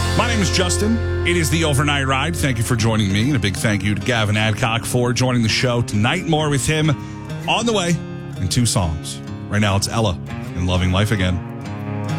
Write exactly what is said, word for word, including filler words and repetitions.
My name is Justin. It is the Overnight Ride. Thank you for joining me, and a big thank you to Gavin Adcock for joining the show tonight. More with him on the way in two songs. Right now, it's Ella in Loving Life Again.